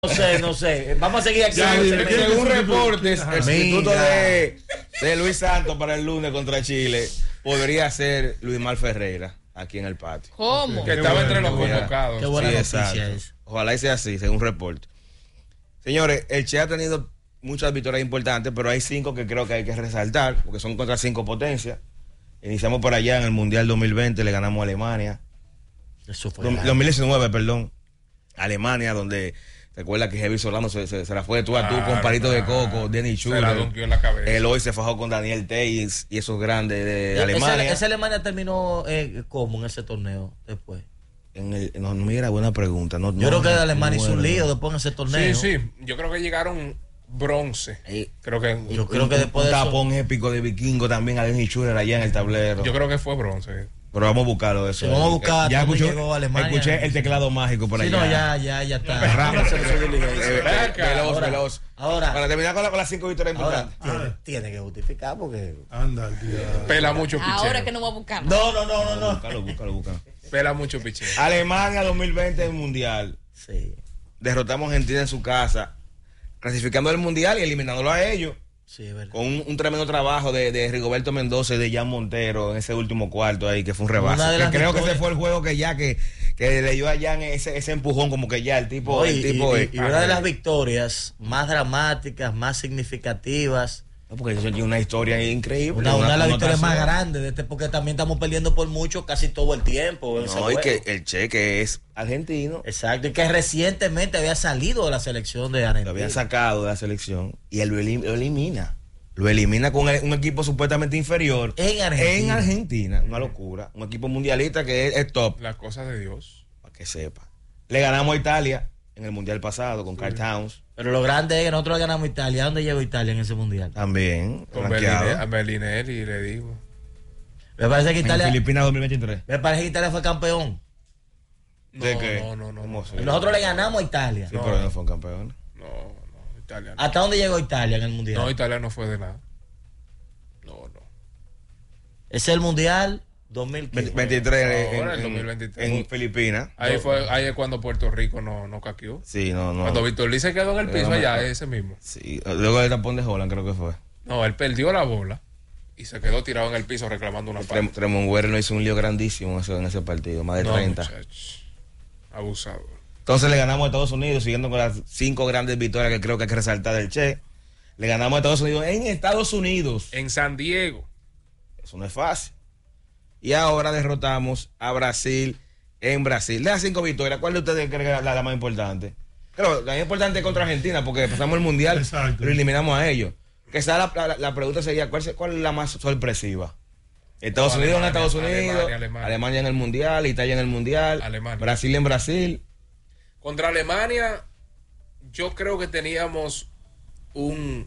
No sé. Vamos a seguir aquí. Según reportes, el sustituto de Luis Santos para el lunes contra Chile podría ser Luis Mar Ferreira aquí en el patio. ¿Cómo? Que estaba entre los convocados. Qué buena Sí, noticia exacto. es. Ojalá y sea así, según reporte. Señores, el Che ha tenido muchas victorias importantes, pero hay 5 que creo que hay que resaltar, porque son contra 5 potencias. Iniciamos por allá en el Mundial 2020, le ganamos a Alemania. Eso fue 2019, perdón. Alemania, donde recuerda que Javier Solano se la fue de tú a tú con Palito de Coco, Denny Se la Schuller. donkeó en la cabeza. Eloy se fajó con Daniel Teis y esos grandes de Alemania. ¿Esa Alemania terminó cómo en ese torneo después? No, mira, buena pregunta. Yo creo que Alemania hizo un lío después en ese torneo. Sí. Yo creo que llegaron bronce. Yo creo que después un de eso. tapón épico de vikingo también a Denny Schuller allá en el tablero. Yo creo que fue bronce. Pero vamos a buscarlo eso. Sí, vamos a buscar Ya dónde escuché, llegó Alemania. escuché el teclado mágico por Sí, allá. no, ya está. Ramos. Veloz. Ahora, Para terminar con las 5 victorias ahora importantes. tiene que justificar porque. Anda, tío. Pela mucho picheo. Ahora que no voy a buscar. No. Búscalo. Pela mucho picheo. Alemania 2020 en Mundial. Sí. Derrotamos a Argentina en su casa, clasificando el Mundial y eliminándolo a ellos. Sí, es verdad. Con un tremendo trabajo de Rigoberto Mendoza y de Jan Montero en ese último cuarto ahí, que fue un Una de rebase. las Que creo que victorias. ese fue el juego que le dio a Jan ese empujón, como que ya el tipo Y una de las victorias más dramáticas, más significativas. No, porque eso tiene una historia increíble. Una de las victorias más connotación. grandes de porque también estamos perdiendo por mucho casi todo el tiempo. en ese No, y juego. que el Che, que es argentino, Exacto, y que recientemente había salido de la selección de lo Argentina. habían sacado de la selección y él lo elimina. Lo elimina con un equipo supuestamente inferior. En Argentina. Una locura. Un equipo mundialista que es top. Las cosas de Dios. Para que sepa. Le ganamos a Italia en el mundial pasado con Carl Towns. Pero lo grande es que nosotros le ganamos a Italia. ¿A dónde llegó Italia en ese mundial? También. Con rankeado. Bellinelli le digo. Me parece que En Italia, Filipinas 2023. me parece que Italia fue campeón. ¿De qué? No. ¿Cómo se- Nosotros le ganamos a Italia. Sí, pero no fue campeón. No, Italia no. ¿Hasta dónde llegó Italia en el mundial? No, Italia no fue de nada. No. Ese es el mundial 2015. 23 Ahora, el 2023. en Filipinas. Ahí es cuando Puerto Rico no caqueó. Sí, no. Cuando Víctor Lee se quedó en el piso No, allá, no. ese mismo. Sí, luego del tapón de Holland creo que fue. No, él perdió la bola y se quedó tirado en el piso reclamando una falta. Tremont Guerrero no hizo un lío grandísimo en ese partido, más de 30. Muchachos. Abusador. Entonces le ganamos a Estados Unidos, siguiendo con las 5 grandes victorias que creo que hay que resaltar del Che. Le ganamos a Estados Unidos en Estados Unidos. En San Diego. Eso no es fácil. Y ahora derrotamos a Brasil en Brasil. De las 5 victorias, ¿cuál de ustedes cree que es la más importante? Creo la más importante es contra Argentina, porque pasamos el Mundial, Exacto. pero eliminamos a ellos. Quizá la pregunta sería, ¿cuál es la más sorpresiva? Estados Unidos en Estados Unidos, Alemania en el Mundial, Italia en el Mundial, Alemania. Brasil en Brasil. Contra Alemania, yo creo que teníamos un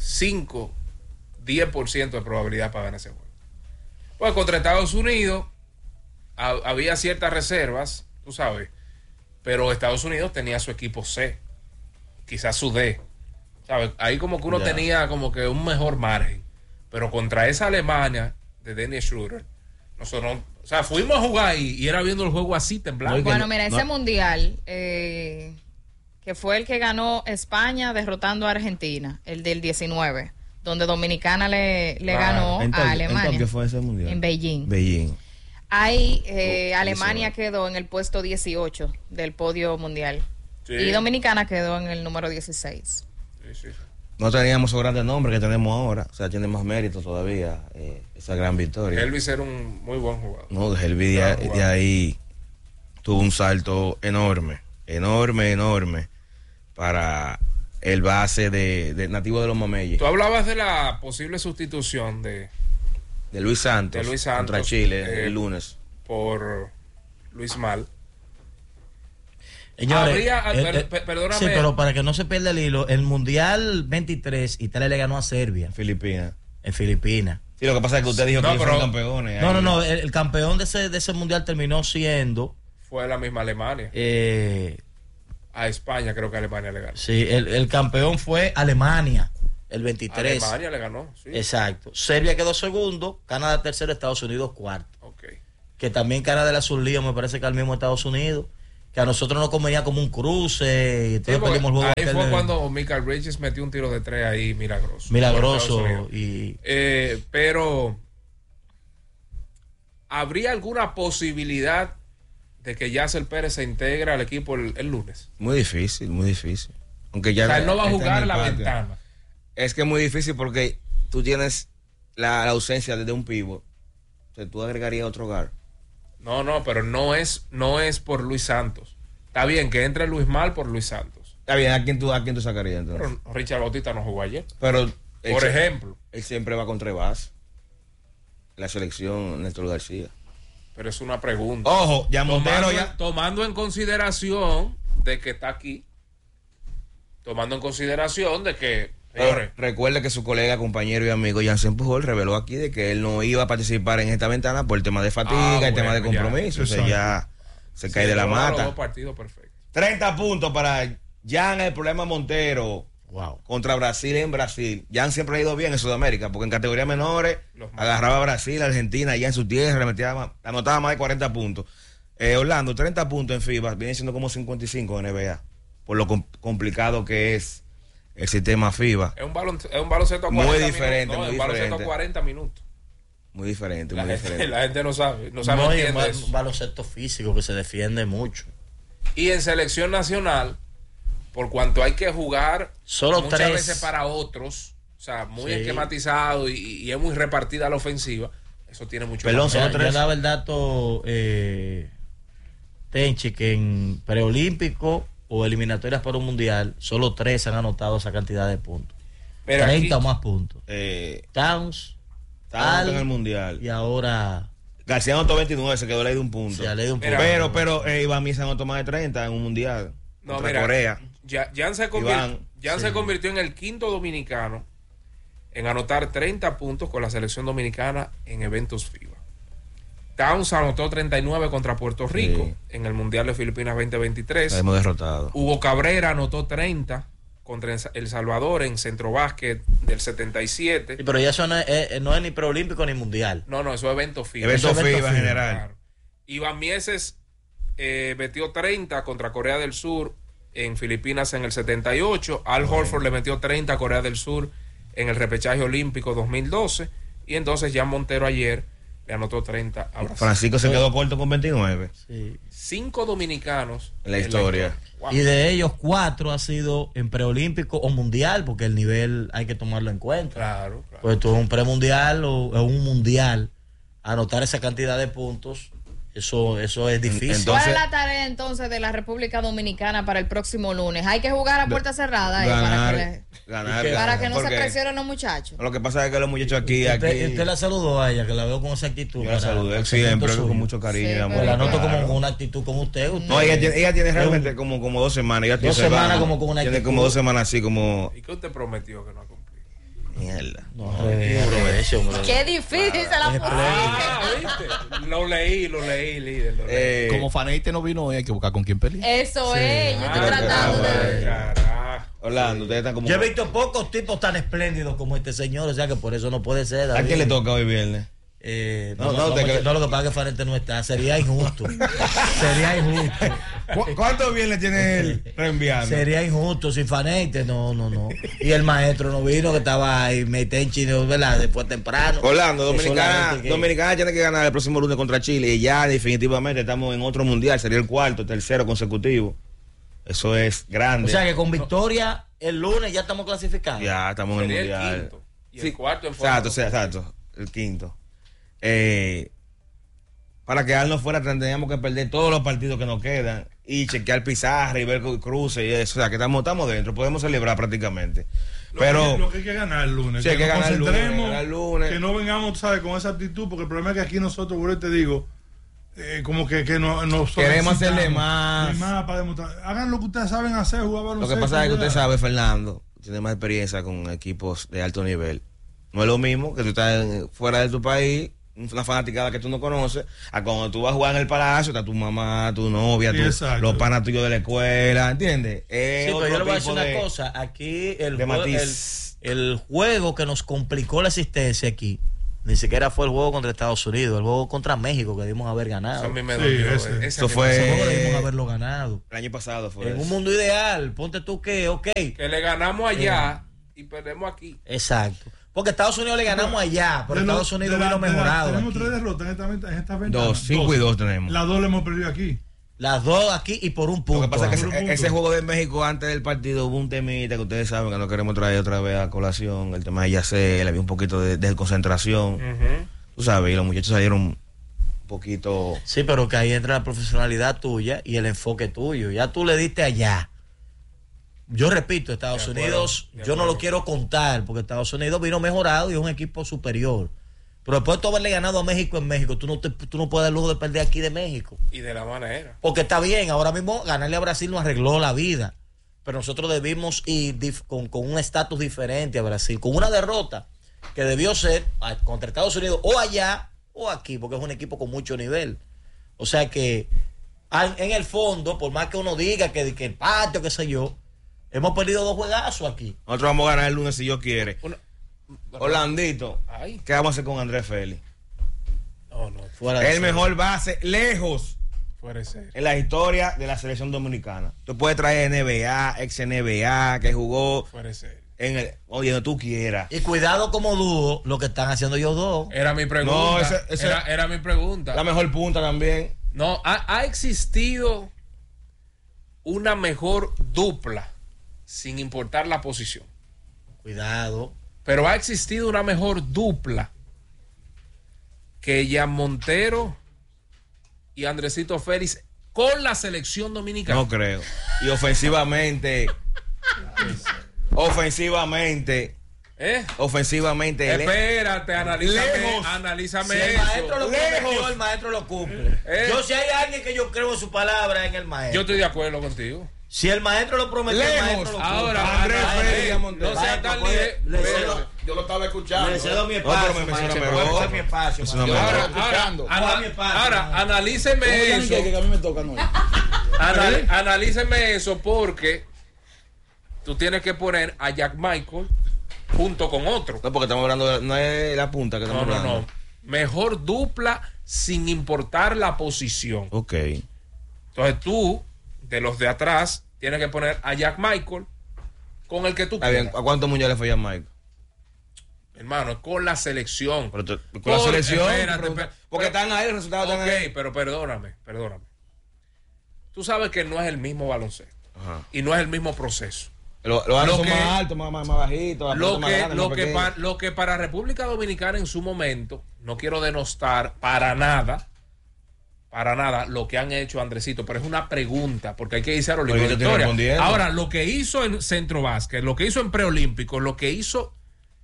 5-10% de probabilidad para ganar ese juego. Pues contra Estados Unidos había ciertas reservas, tú sabes, pero Estados Unidos tenía su equipo C, quizás su D, ¿sabes? Ahí como que uno Ya. tenía como que un mejor margen, pero contra esa Alemania de Dennis Schröder, nosotros, o sea, fuimos a jugar ahí y era viendo el juego así temblando. Oiga, Bueno, no- mira, no- ese mundial, que fue el que ganó España derrotando a Argentina, el del 19, donde Dominicana le ganó a Alemania. ¿Qué fue ese Mundial? En Beijing. Beijing. Ahí Alemania quedó en el puesto 18 del podio mundial. Sí. Y Dominicana quedó en el número 16. Sí. No teníamos esos grandes nombres que tenemos ahora. O sea, tiene más mérito todavía esa gran victoria. Elvis era un muy buen jugador. No, Helvi de ahí tuvo un salto enorme para el base de nativo de los Mameyes, Tú hablabas de la posible sustitución de Luis Santos, contra Chile el lunes. por Luis Mal. Señores, Perdóname. sí, pero para que no se pierda el hilo, el mundial 23, Italia le ganó a Serbia Filipinas. en Filipinas. Sí, lo que pasa es que usted dijo No, que ellos pero- son campeones. No, el campeón de ese mundial terminó siendo Fue la misma Alemania. A España creo que Alemania le ganó. sí, el campeón fue Alemania, el 23. Alemania le ganó, sí. Exacto. Serbia quedó segundo, Canadá tercero, Estados Unidos cuarto. Ok. Que también Canadá era su lío, me parece que al mismo Estados Unidos. que a nosotros nos convenía como un cruce y entonces perdimos el juego. Ahí fue cuando Michael Bridges metió un tiro de 3 ahí milagroso. Pero ¿habría alguna posibilidad de que Yasser Pérez se integre al equipo el lunes? Muy difícil. Aunque ya él no va a jugar la ventana. Es que es muy difícil porque tú tienes la ausencia de un pívot. O sea, tú agregarías otro guard. No, pero no es por Luis Santos. Está bien que entre Luis Mal por Luis Santos. Está bien, ¿a quién tú sacarías entonces? Pero Richard Bautista no jugó ayer. Pero por ejemplo. Él siempre va contra Evas. La selección, Néstor García. Pero es una pregunta. Ojo, ya Montero tomando en consideración de que está aquí. Tomando en consideración de que... Recuerde que su colega, compañero y amigo Jansen Pujol reveló aquí de que él no iba a participar en esta ventana por el tema de fatiga, el tema de compromiso. Ya se cae de la mata. 30 puntos para Jan, el problema Montero. Wow. Contra Brasil en Brasil. Jan siempre ha ido bien en Sudamérica, porque en categorías menores agarraba a Brasil, Argentina, allá en su tierra, anotaba más de 40 puntos. Orlando, 30 puntos en FIBA, viene siendo como 55 en NBA, por lo complicado que es el sistema FIBA. Es un baloncesto a 40 muy diferente, minutos. Muy baloncesto a 40 minutos. Muy diferente, La gente no sabe. No es un baloncesto físico que se defiende mucho. Y en selección nacional, por cuanto hay que jugar solo muchas 3 veces para otros, o sea, muy esquematizado y es muy repartida la ofensiva, eso tiene mucho Perdón, yo daba el dato, Tenchi, que en preolímpico o eliminatorias para un mundial, solo 3 han anotado esa cantidad de puntos. Pero 30 o más puntos. Towns en el mundial. Y ahora García anotó 29, se quedó ley de un punto. Pero Iván Misa anotó más de 30 en un mundial. No, contra Corea. Jan se convirtió en el quinto dominicano en anotar 30 puntos con la selección dominicana en eventos FIBA. Towns anotó 39 contra Puerto Rico en el Mundial de Filipinas 2023. Hemos derrotado. Hugo Cabrera anotó 30 contra El Salvador en Centro Básquet del 77. Sí, pero ya eso no es ni preolímpico ni mundial. No, eso es evento FIBA. Evento FIBA en general. Claro. Iván Mieses metió 30 contra Corea del Sur en Filipinas en el 78. Al Horford le metió 30 a Corea del Sur en el repechaje olímpico 2012. Y entonces Jan Montero ayer le anotó 30 a Brasil. Francisco se quedó corto con 29. Sí. 5 dominicanos en la historia. Wow. Y de ellos 4 ha sido en preolímpico o mundial, porque el nivel hay que tomarlo en cuenta. Claro. Pues tú un premundial o un mundial, anotar esa cantidad de puntos, eso es difícil. Entonces, ¿cuál es la tarea entonces de la República Dominicana para el próximo lunes? Hay que jugar a puerta cerrada para que no se presionen los muchachos. Lo que pasa es que los muchachos aquí usted la saludó a ella, que la veo con esa actitud. Yo la saludé siempre con mucho cariño y amor. La noto como con una actitud como usted. No, ella tiene realmente como 2 semanas. Ella 2 semanas como con una actitud. Tiene como 2 semanas así como... ¿Y qué usted prometió que no ha cumplido? Mierda. Qué difícil se la pusiste. Lo leí, líder. Como Faneite no vino hoy, hay que buscar con quién pelear. Eso es, yo estoy tratando de... Orlando, ustedes están como... Yo he visto pocos tipos tan espléndidos como este señor, o sea que por eso no puede ser. David. ¿A quién le toca hoy viernes? No, lo que pasa es que Faneite no está. Sería injusto. ¿Cuántos viernes tiene él reenviando? Sería injusto sin Faneite, no. Y el maestro no vino, que estaba ahí, chino, ¿verdad? Después temprano. Orlando, Dominicana tiene que ganar el próximo lunes contra Chile y ya definitivamente estamos en otro mundial, sería el 4º, 3º consecutivo. Eso es grande. O sea que con victoria el lunes ya estamos clasificados. Ya estamos en el mundial. El quinto. Y el cuarto en Exacto, el quinto. Para quedarnos fuera tendríamos que perder todos los partidos que nos quedan y chequear pizarra y ver cruces y eso. O sea que estamos dentro, podemos celebrar prácticamente. Pero lo que hay que ganar el lunes. Sí, hay que ganar el lunes. Que no vengamos, ¿sabes? Con esa actitud, porque el problema es que aquí nosotros, bueno, te digo, como que no queremos hacerle más para demostrar. Hagan lo que ustedes saben hacer, jugar baloncesto. Lo que pasa es que usted sabe, Fernando, tiene más experiencia con equipos de alto nivel. No es lo mismo que tú estás fuera de tu país, una fanaticada que tú no conoces, a cuando tú vas a jugar en el Palacio, está tu mamá, tu novia, los panas tuyos de la escuela, ¿entiendes? Pero yo le voy a decir una cosa, aquí el juego que nos complicó la asistencia aquí Ni siquiera fue el juego contra Estados Unidos, el juego contra México que debimos haber ganado. Eso a mí me dolió. Eso fue. Ese juego debimos haberlo ganado. El año pasado fue. En un mundo ideal, ponte tú que, que le ganamos allá y perdemos aquí. Exacto. Porque Estados Unidos le ganamos allá, pero Estados Unidos vino mejorado. Tenemos 3 derrotas en esta ventana. 2, 5 y 2 tenemos. Las 2 le hemos perdido aquí. Las 2 aquí y por un punto. Lo que pasa es que ese juego de México antes del partido hubo un temita que ustedes saben que no queremos traer otra vez a colación. El tema de Yacel, había un poquito de concentración. Tú sabes, y los muchachos salieron un poquito. Sí, pero que ahí entra la profesionalidad tuya y el enfoque tuyo. Ya tú le diste allá. Yo repito, Estados Unidos, yo no lo quiero contar porque Estados Unidos vino mejorado y es un equipo superior. Pero después de haberle ganado a México en México, tú no puedes dar lujo de perder aquí de México. Y de la manera. Porque está bien, ahora mismo ganarle a Brasil nos arregló la vida. Pero nosotros debimos ir con un estatus diferente a Brasil, con una derrota que debió ser contra Estados Unidos o allá o aquí, porque es un equipo con mucho nivel. O sea que en el fondo, por más que uno diga que el patio, qué sé yo, hemos perdido 2 juegazos aquí. Nosotros vamos a ganar el lunes si Dios quiere. Orlandito, ¿qué vamos a hacer con Andrés Félix? No, fuera de el mejor base, lejos, fuera de ser. en la historia de la selección dominicana. Tú puedes traer NBA, ex NBA, que jugó fuera de ser. Oye, donde tú quieras. Y cuidado como dúo lo que están haciendo ellos dos. Era mi pregunta. No, era mi pregunta. La mejor punta también. No, ha existido una mejor dupla sin importar la posición. Cuidado. Pero ha existido una mejor dupla que Jan Montero y Andresito Félix con la selección dominicana. No creo. Y ofensivamente. Ofensivamente. Espérate, analízame si el maestro lo prometió, el maestro lo cumple. Yo si hay alguien que yo creo en su palabra, en el maestro. Yo estoy de acuerdo contigo. Si el maestro lo prometió, el maestro lo cumple. Ahora, Andrés Félix, no sea tan yo lo estaba escuchando. Le cedo mi espacio. No, mi espacio. Ahora, analíceme eso. Que a mí me toca, no. Analíceme eso porque tú tienes que poner a Jack Michael junto con otro. No, porque estamos hablando, no es la punta que estamos hablando. No. Mejor dupla sin importar la posición. Ok. Entonces tú, de los de atrás, tienes que poner a Jack Michael con el que tú quieras. ¿A cuántos mundiales fue Jack Michael? Hermano, con la selección. Con la selección. Porque están ahí, los resultados están ahí. Ok, pero perdóname. Tú sabes que no es el mismo baloncesto. Ajá. Y no es el mismo proceso. Los aros son más altos, más bajitos. Lo que para República Dominicana en su momento, no quiero denostar para nada lo que han hecho Andresito, pero es una pregunta, porque hay que irse a los libros de historia. Ahora, lo que hizo en Centro Básquet, lo que hizo en Preolímpico, lo que hizo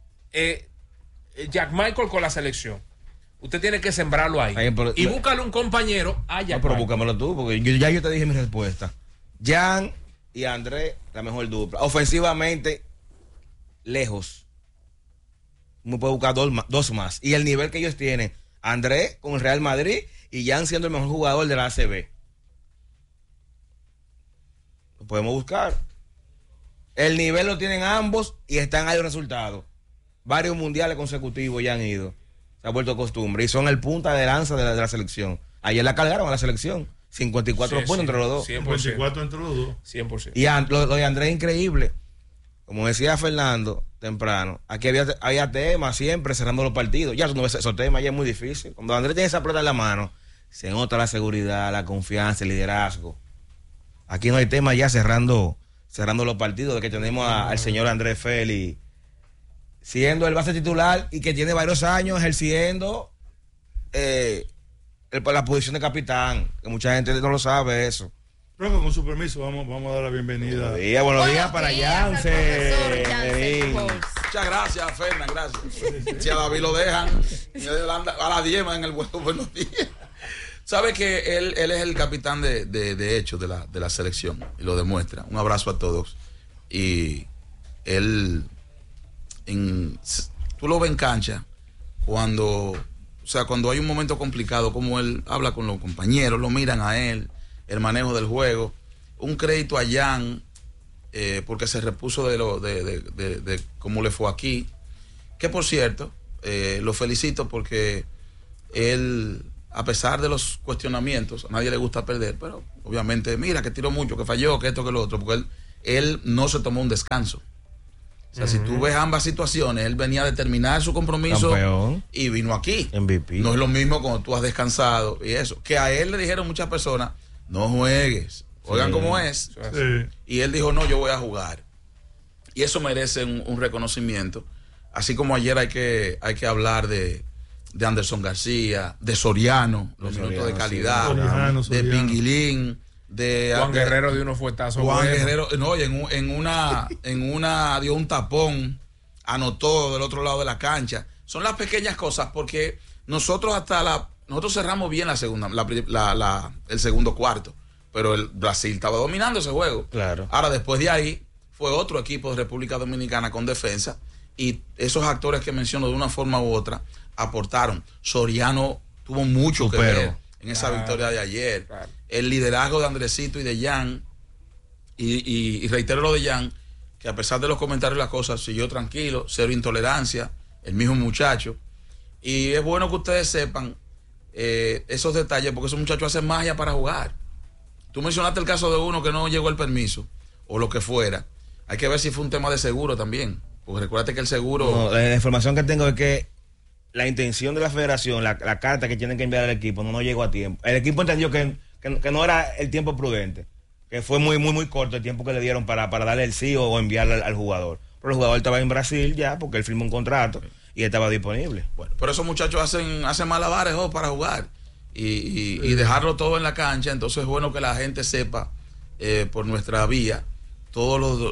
Jack Michael con la selección, usted tiene que sembrarlo ahí. Y búscale un compañero a Jack pero Michael. búscamelo tú, porque yo te dije mi respuesta. Jan y Andrés, la mejor dupla. Ofensivamente, lejos. Me puede buscar 2 más. Y el nivel que ellos tienen, Andrés con el Real Madrid y Jan siendo el mejor jugador de la ACB. Lo podemos buscar. El nivel lo tienen ambos y están ahí los resultados. Varios mundiales consecutivos ya han ido. Se ha vuelto costumbre. Y son el punta de lanza de la selección. Ayer la cargaron a la selección. 54 puntos entre los dos. 54 entre los dos. 100%. Y lo de Andrés es increíble. Como decía Fernando temprano, aquí había temas siempre cerrando los partidos. Ya no ves esos temas, ya es muy difícil. Cuando Andrés tiene esa pelota en la mano, se nota la seguridad, la confianza, el liderazgo. Aquí no hay tema ya cerrando los partidos, de que tenemos al señor Andrés Félix siendo el base titular y que tiene varios años ejerciendo la posición de capitán, que mucha gente no lo sabe eso. Pero con su permiso vamos a dar la bienvenida. Buenos días para Jansen. Muchas gracias, Fernan, gracias. Si a David lo dejan a las 10 en el vuelo, buenos días. Sabe que él es el capitán de hecho de la selección y lo demuestra. Un abrazo a todos. Y él tú lo ves en cancha cuando hay un momento complicado, como él habla con los compañeros, lo miran a él, el manejo del juego. Un crédito a Jan, porque se repuso de cómo le fue aquí. Que por cierto, lo felicito porque él, a pesar de los cuestionamientos, a nadie le gusta perder, pero obviamente, mira, que tiró mucho, que falló, que esto, que lo otro, porque él no se tomó un descanso. O sea, si tú ves ambas situaciones, él venía de terminar su compromiso Campeón. y vino aquí. MVP. No es lo mismo cuando tú has descansado y eso. Que a él le dijeron muchas personas, no juegues. Oigan cómo es. Sí. Y él dijo, no, yo voy a jugar. Y eso merece un reconocimiento. Así como ayer hay que hablar de Anderson García, de Soriano, los minutos de calidad, Soriano. de Pinguilín, de Juan Guerrero dio unos fuetazos. Juan buenos. Guerrero, no, y en una dio un tapón, anotó del otro lado de la cancha. Son las pequeñas cosas, porque nosotros cerramos bien la segunda, el segundo cuarto, pero el Brasil estaba dominando ese juego. Claro. Ahora, después de ahí, fue otro equipo de República Dominicana con defensa, y esos actores que menciono de una forma u otra aportaron. Soriano tuvo mucho que ver en esa victoria de ayer. Claro. El liderazgo de Andresito y de Jan, y reitero lo de Jan, que a pesar de los comentarios y las cosas, siguió tranquilo, cero intolerancia, el mismo muchacho. Y es bueno que ustedes sepan esos detalles, porque esos muchachos hacen magia para jugar. Tú mencionaste el caso de uno que no llegó el permiso, o lo que fuera. Hay que ver si fue un tema de seguro también, porque recuérdate que el seguro... No, la información que tengo es que la intención de la federación, la carta que tienen que enviar al equipo, no llegó a tiempo. El equipo entendió que no era el tiempo prudente, que fue muy corto el tiempo que le dieron para darle el sí o enviarle al jugador. Pero el jugador estaba en Brasil ya, porque él firmó un contrato y estaba disponible. Bueno, pero esos muchachos hacen malabares para jugar y dejarlo todo en la cancha. Entonces es bueno que la gente sepa por nuestra vía todos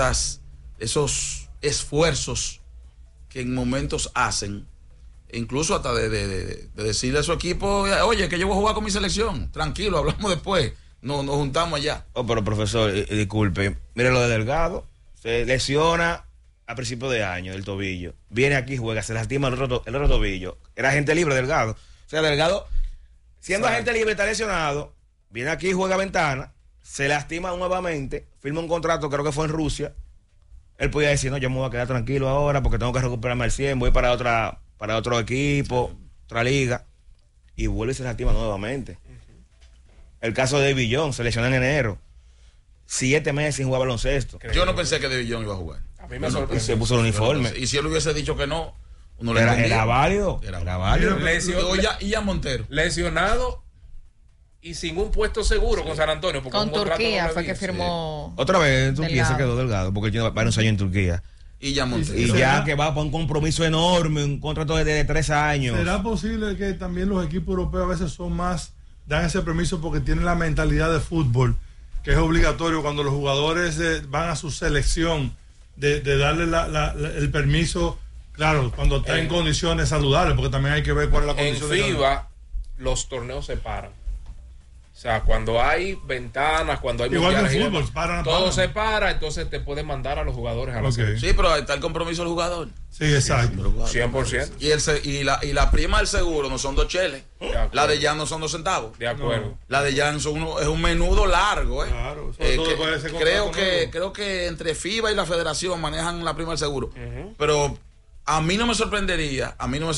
esos esfuerzos que en momentos hacen, incluso hasta de decirle a su equipo, oye, que yo voy a jugar con mi selección, tranquilo, hablamos después, nos juntamos allá. Oh, pero profesor, disculpe, mire lo de Delgado, se lesiona a principios de año del tobillo, viene aquí, juega, se lastima el otro tobillo, era agente libre Delgado, o sea, Delgado, siendo agente libre, está lesionado, viene aquí, juega ventana, se lastima nuevamente, firma un contrato, creo que fue en Rusia, él podía decir, no, yo me voy a quedar tranquilo ahora porque tengo que recuperarme al 100, voy para otro equipo, otra liga, y vuelve y se lastima nuevamente. El caso de David Jones, se lesionó en enero, 7 meses sin jugar baloncesto. Yo no pensé que David Young iba a jugar. A mí me Y sorprendió. se puso el uniforme. Y si él hubiese dicho que no, uno le Era entendía. válido. Era válido. Y ya Montero. Lesionado y sin un puesto seguro con San Antonio. Porque Con un contrato Turquía no fue que le firmó. Otra vez en Turquía Delgado. se quedó Delgado, porque él tiene varios años en Turquía. Y ya Montero. Y ¿Será? ya que va para un compromiso enorme, un contrato de 3 años. ¿Será posible que también los equipos europeos a veces dan ese permiso porque tienen la mentalidad de fútbol, que es obligatorio cuando los jugadores van a su selección de darle el permiso, claro, cuando está en condiciones saludables, porque también hay que ver cuál es la En condición de FIBA los torneos se paran. O sea, cuando hay ventanas, cuando hay Igual que en mundiales y fútbol, demás, todo se para, entonces te pueden mandar a los jugadores a la Ok. selección. Sí, pero ahí está el compromiso del jugador. Sí, exacto. 100%. Y la prima del seguro no son 2 cheles. acuerdo. La de Jan no son 2 centavos. De acuerdo. No. La de Jan es un menudo largo. Claro, sobre todo después de ese contrato nuevo. Creo que entre FIBA y la federación manejan la prima del seguro. Pero a mí no me sorprendería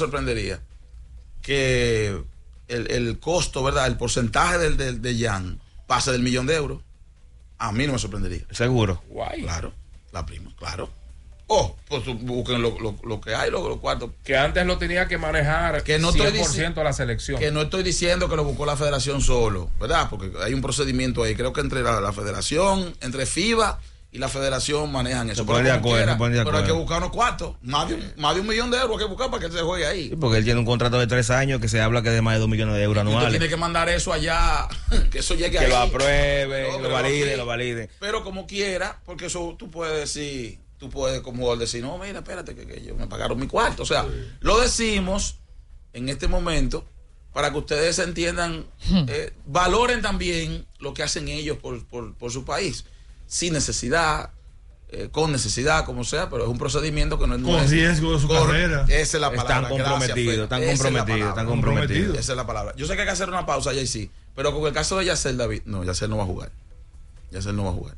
que el costo, ¿verdad? El porcentaje de Jan pase del $1.000.000. A mí no me sorprendería. Seguro. Guay. Claro, la prima, claro. Pues busquen lo que hay, los cuartos. Que antes lo tenía que manejar Que no estoy 100% a la selección. Que no estoy diciendo que lo buscó la federación solo, ¿verdad? Porque hay un procedimiento ahí. Creo que entre la federación, entre FIBA y la federación manejan eso. Se ponen de Pero como acuerdo, quiera, se ponen de pero hay que acuerdo. buscar unos cuartos. Más de $1.000.000 hay que buscar para que se juegue ahí. Sí, porque él tiene un contrato de 3 años que se habla que es de más de 2 millones de euros Y usted anuales. tiene que mandar eso allá, que eso llegue Que ahí. lo apruebe, No, lo valide. Pero como quiera, porque eso tú puedes decir, como jugador decir, no, mira, espérate, que yo me pagaron mi cuarto. O sea, lo decimos en este momento para que ustedes entiendan, valoren también lo que hacen ellos por su país, sin necesidad, con necesidad, como sea, pero es un procedimiento que no es Con riesgo de su carrera. Esa es la palabra. Están comprometidos, Están comprometidos. Esa es la palabra. Yo sé que hay que hacer una pausa, ya sí, pero con el caso de Yacel David, no, Yacel no va a jugar.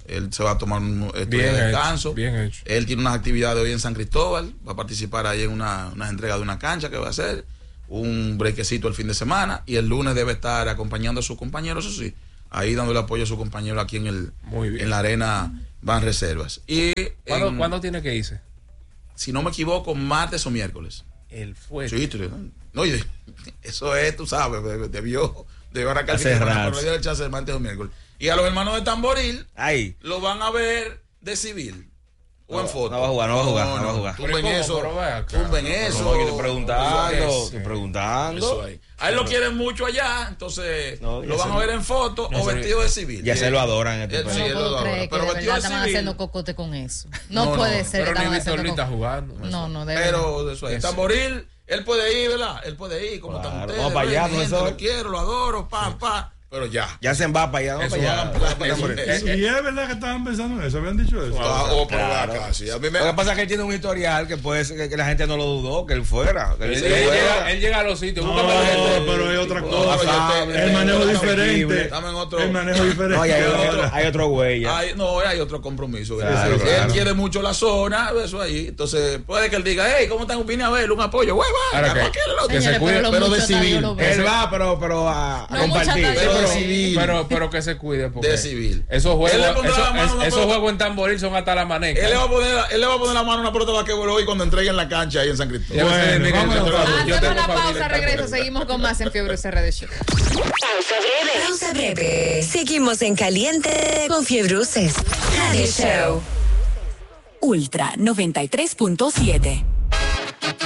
Él se va a tomar un Bien de descanso. hecho, bien hecho. Él tiene unas actividades hoy en San Cristóbal. Va a participar ahí en unas entregas de una cancha que va a hacer. Un brequecito el fin de semana. Y el lunes debe estar acompañando a sus compañeros, eso sí. Ahí dándole apoyo a su compañero aquí en la arena Banreservas. Y ¿Cuándo tiene que irse? Si no me equivoco, martes o miércoles. El fue. Sí, no, oye, eso es, tú sabes, debió arrancar el chance de martes o miércoles. Y a los hermanos de Tamboril lo van a ver de civil. O en foto. No va a jugar. Tumben eso. No, yo estoy preguntando. A él lo quieren mucho allá, entonces lo van a ver en foto o vestido de civil. Ya se lo adoran. No puedo creer que de verdad estaban haciendo cocote con eso. No puede ser. Pero ni Víctor Luis está jugando. No, pero eso es. Tamboril, él puede ir, ¿verdad? Él puede ir, como están ustedes. Vamos para allá, profesor. Lo quiero, lo adoro, pero ya. Ya se va para allá, Y es verdad que estaban pensando en eso, habían dicho eso. Lo que pasa es que él tiene un historial que puede ser que la gente no lo dudó, que él fuera. Él llega a los sitios. Pero hay otra cosa. El manejo diferente. El manejo diferente. Hay otro güey. Hay otro compromiso. Él quiere mucho la zona, eso ahí. Entonces, puede que él diga, hey, ¿cómo están? Vine a ver, un apoyo. Que se cuide, pero de civil. Él va, pero a compartir. Pero que se cuide porque de civil. Esos juegos en Tamboril son hasta la maneca. Él le va a poner la mano a una pelota de basquetbol hoy cuando entreguen la cancha ahí en San Cristóbal. Hacemos la pausa, regreso, seguimos con más en Fiebre UCR Show. Pausa breve. Seguimos en caliente con Fiebre UCR Show. Ultra 93.7.